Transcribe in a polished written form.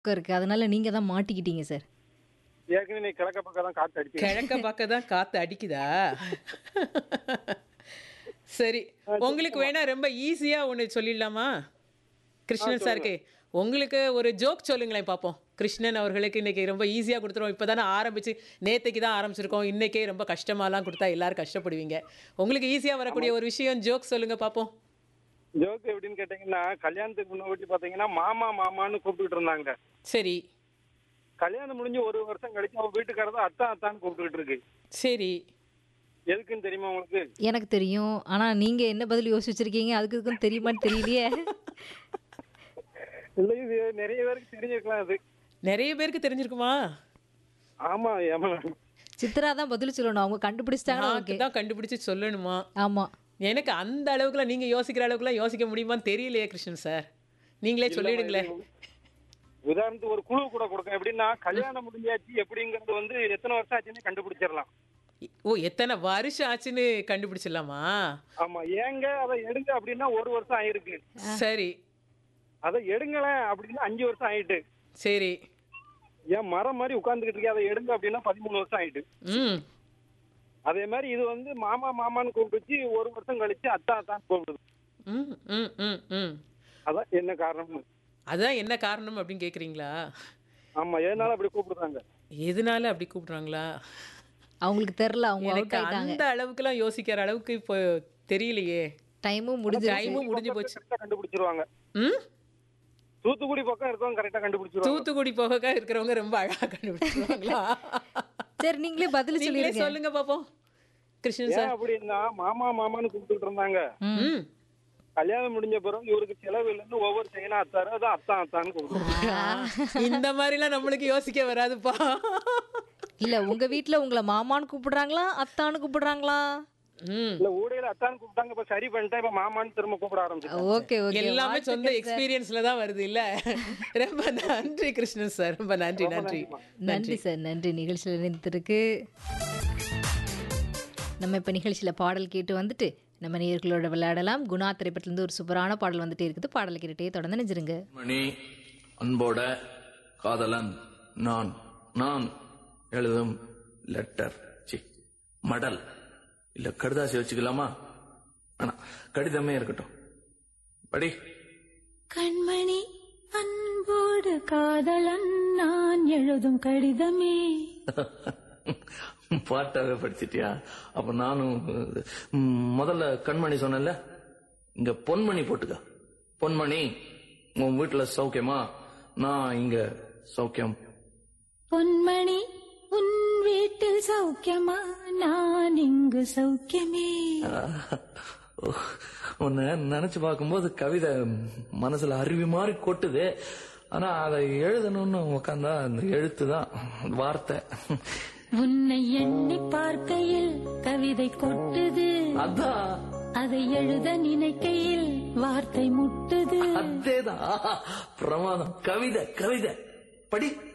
இருக்கு. அதனால நீங்க தான் மாட்டிக்கிட்டீங்க சார். ஏற்கனவே நீ கிழக்க பக்கம் தான் காத்து அடிச்சு. கிழக்க பக்கம் தான் காத்து அடிக்குதா? சரி. உங்களுக்கு வேணா ரொம்ப ஈஸியா ஒண்ணு சொல்லிடலாமா? கிருஷ்ணன் சாருக்கு. உங்களுக்கு ஒரு ஜோக் சொல்லுங்களேன் பார்ப்போம். கிருஷ்ணன் அவர்களுக்கு இன்னைக்கு ரொம்ப ஈஸியா கொடுத்துருவோம். இப்பதானே ஆரம்பிச்சு நேத்தைக்கு தான் ஆரம்பிச்சிருக்கோம். இன்னைக்கே ரொம்ப கஷ்டமாலாம் கொடுத்தா எல்லாரும் கஷ்டப்படுவீங்க. உங்களுக்கு ஈஸியா வரக்கூடிய ஒரு விஷயம் ஜோக் சொல்லுங்க பார்ப்போம். ஜோக்கு எப்படின்னு கேட்டீங்கன்னா, கல்யாணத்துக்கு முன்னாடி பாத்தீங்கன்னா மாமா மாமான்னு கூப்பிட்டுட்டு இருந்தாங்க. சரி. கல்யாணம் முடிஞ்சு 1 வருஷம் கழிச்சு அவன் வீட்டுக்காரதான் அத்தா அத்தான்னு கூப்பிட்டுட்டு இருக்கு. சரி. எதுக்குன்னு தெரியுமா உங்களுக்கு? எனக்கு தெரியும். ஆனா நீங்க என்ன பதில் யோசிச்சிருக்கீங்க? அதுக்கு இதுக்கும் தெரியுமான்னு தெரியலையே. இல்ல இது நிறைய பேருக்கு தெரிஞ்சிருக்கலாம் அது. நிறைய பேருக்கு தெரிஞ்சிருக்குமா? ஆமா ஏமா சித்ரா தான் பதில் சொல்லணும். அவங்க கண்டுபிடிச்சிட்டாங்கன்னா ஓகே. தான் கண்டுபிடிச்சு சொல்லணுமா? ஆமா. எனக்கு அந்த அளவுக்குலாம் நீங்க யோசிக்கிற அளவுக்குலாம் யோசிக்க முடியுமான்னு தெரியலையே கிருஷ்ணன் சார். நீங்களே சொல்லிடுங்களேன். உதாரணத்துக்கு ஒரு குழு கூட கொடுக்க எப்படின்னா, கல்யாணம் முடிஞ்சாச்சு எப்படிங்கறது வந்து எத்தனை வருஷம் ஆச்சுன்னு கண்டுபிடிச்சிடலாம். ஓ, எத்தனை வருஷம் ஆச்சுன்னு கண்டுபிடிச்சிடலாமா? ஆமா, ஏங்க அதை எடுங்க அப்படின்னா 1 வருஷம் ஆயிருக்கு. சரி அதை எடுங்களேன் அப்படின்னா 5 வருஷம் ஆயிட்டு. சரி. ஏன் மரம் மாதிரி உட்கார்ந்துகிட்டு இருக்கே அதை எடுங்க அப்படின்னா 13 வருஷம் ஆயிட்டு. ம். அதே மாதிரி இது வந்து மாமா மாமான்னு கூப்பிடுச்சு 1 வருஷம் கழிச்சு அத்தா அத்தான்னு கூப்பிடுது. ம் ம் ம் ம் அதான் என்ன காரணம்? அதான் என்ன காரணம் அப்படின்னு கேக்குறீங்களா? ஆமா, எதனால அப்படி கூப்பிடுறாங்க? எதனால அப்படி கூப்பிடுறாங்களா? அவங்களுக்கு தெரியல. அவங்க அவுட் எனக்கு ஆயிட்டாங்க. அந்த அளவுக்குலாம் யோசிக்கிற அளவுக்கு இப்போ தெரியலையே. டைமும் முடிஞ்சு. டைமும் முடிஞ்சு போச்சு. கரெக்டா கண்டுபிடிச்சிருவாங்க. ம். தூத்துக்குடி பக்கம் இருக்கவங்க கரெக்டா கண்டுபிடிச்சிருவாங்க. தூத்துக்குடி போக இருக்கிறவங்க ரொம்ப அழகா கண்டுபிடிச்சிருவாங்களா? சரி, நீங்களே பதில் நீங்களே சொல்லிருங்க. சொல்லுங்க பாப்போம். கிருஷ்ணன் ஏன் சார். அப்படின்னா மாமா மாமான்னு கூப்பிட்டு இருந்தாங்க. ம். கல்யாணம் முடிஞ்ச பிறகு இவருக்கு செலவு இல்லைன்னு ஒவ்வொரு செயினா அத்தாரு, அதான் அத்தா அத்தான்னு கூப்பிடுறாங்க. இந்த மாதிரிலாம் நம்மளுக்கு யோசிக்க வராதுப்பா. இல்ல உங்க வீட்ல உங்களை மாமான்னு கூப்பிடுறாங்களா அத்தான்னு கூப்பிடுறாங்களா? ம். இல்ல ஊடையில அத்தான்னு கூப்பிட்டாங்க, இப்ப சரி பண்ணிட்டேன், இப்ப மாமான்னு திரும்ப கூப்பிட ஆரம்பிச்சு. Okay okay. எல்லாமே சொந்த எக்ஸ்பீரியன்ஸ்ல தான் வருது இல்ல. ரொம்ப நன்றி கிருஷ்ணன் சார். ரொம்ப நன்றி நன்றி நன்றி சார். நன்றி. நிகழ்ச்சியில் இணைந்திருக்கு. நம்ம இப்ப நிகழ்ச்சியில பாடல் கேட்டு வந்துட்டு நம்ம நேயர்களோட விளையாடலாம். குணா திரைப்படத்திலிருந்து ஒரு சூப்பரான பாடல் வந்துட்டே இருக்குது. பாடல் கேட்டுட்டே தொடர்ந்து நினைச்சிருங்க. மணி அன்போட காதலன் நான் நான் எழுதும் லெட்டர் மடல் இல்ல கடுதாசி வச்சுக்கலாமா? ஆனா கடிதமே இருக்கட்டும். படி. கண்மணி அன்போடு காதலன் நான் எழுதும் கடிதமே. பாட்டாவே படிச்சிட்டியா? அப்ப நானும் முதல்ல கண்மணி சொன்னேன்ல, இங்க பொன்மணி போட்டுக்க. பொன்மணி, உன் வீட்டுல சௌக்கியமா? நான் இங்க சௌக்கியம். பொன்மணி உன் வீட்டில் சௌக்கியமா? நான் இங்கு சௌக்கியமே. உன்னை நினைச்சு பார்க்கும்போது கவிதை மனசுல அருவி மாதிரி கொட்டுது. ஆனா அதை எழுதணும்னு உக்காந்தா அந்த எழுத்துதான் வார்த்தை. உன்னை எண்ணி பார்க்கையில் கவிதை கொட்டுது. அதான் அதை எழுத நினைக்கையில் வார்த்தை முட்டுது. அதேதான் பிரமாதம். கவிதை கவிதை படி.